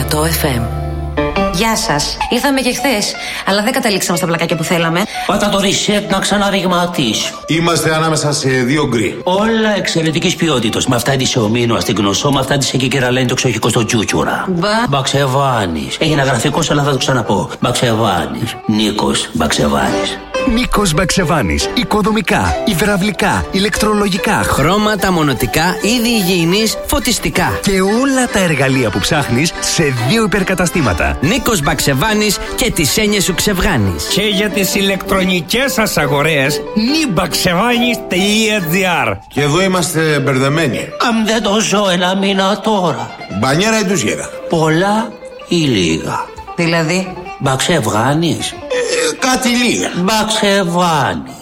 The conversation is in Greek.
FM. Γεια σας. Ήρθαμε και χθες, αλλά δεν καταλήξαμε στα πλακάκια που θέλαμε. Πάτα το reset να ξαναριγματίσει. Είμαστε ανάμεσα σε δύο γκρι. Όλα εξαιρετικής ποιότητας. Με αυτά της ομίνου στην Γνωσό, με αυτά της εκεί κεραλένει το εξοχικό στο Τσούτσουρα. Μπαξεβάνης. Έγινε γραφικός, αλλά θα το ξαναπώ. Μπαξεβάνης. Νίκος Μπαξεβάνης. Νίκος Μπαξεβάνης. Οικοδομικά, υδραυλικά, ηλεκτρολογικά, χρώματα, μονοτικά, είδη υγιεινής, φωτιστικά. Και όλα τα εργαλεία που ψάχνεις σε δύο υπερκαταστήματα. Νίκος Μπαξεβάνης και τις έννοιες σου ξεβγάνεις. Και για τις ηλεκτρονικές σας αγορές, nibaxevanis.gr. Και εδώ είμαστε μπερδεμένοι. Αν δεν το ζω ένα μήνα τώρα. Μπανιέρα ή ντουζιέρα? Πολλά ή λίγα? Δηλαδή? Μπαξεβάνης. Κάτι λίγα. Μπαξεβάνης.